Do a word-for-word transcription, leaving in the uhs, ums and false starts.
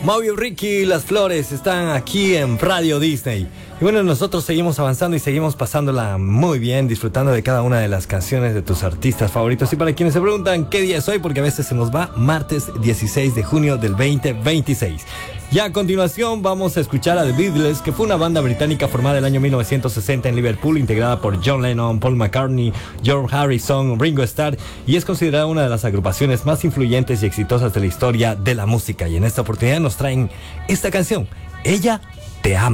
Maui, Ricky, Las Flores están aquí en Radio Disney. Y bueno, nosotros seguimos avanzando y seguimos pasándola muy bien, disfrutando de cada una de las canciones de tus artistas favoritos. Y para quienes se preguntan qué día es hoy, porque a veces se nos va, martes dieciséis de junio del veinte veintiséis. Y a continuación vamos a escuchar a The Beatles, que fue una banda británica formada el año mil novecientos sesenta en Liverpool, integrada por John Lennon, Paul McCartney, George Harrison, Ringo Starr, y es considerada una de las agrupaciones más influyentes y exitosas de la historia de la música. Y en esta oportunidad nos traen esta canción, Ella te ama.